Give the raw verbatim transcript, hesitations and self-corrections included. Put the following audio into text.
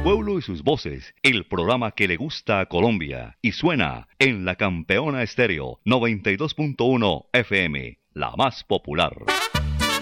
pueblo y sus voces, el programa que le gusta a Colombia y suena en la Campeona Estéreo noventa y dos punto uno F M, la más popular.